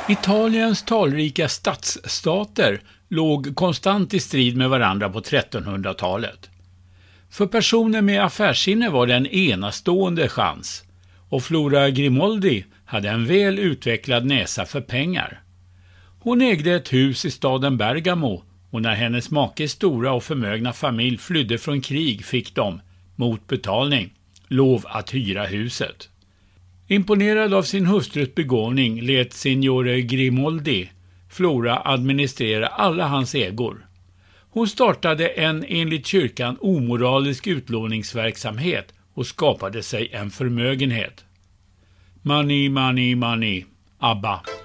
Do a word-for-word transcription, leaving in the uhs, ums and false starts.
Italiens talrika stadsstater låg konstant i strid med varandra på trettonhundratalet. För personer med affärssinne var det en enastående chans, och Flora Grimoldi hade en väl utvecklad näsa för pengar. Hon ägde ett hus i staden Bergamo, och när hennes makes stora och förmögna familj flydde från krig fick de, mot betalning, lov att hyra huset. Imponerad av sin hustrus begåvning lät signore Grimoldi Flora administrera alla hans ägor. Hon startade en enligt kyrkan omoralisk utlåningsverksamhet och skapade sig en förmögenhet. Money, money, money. Abba.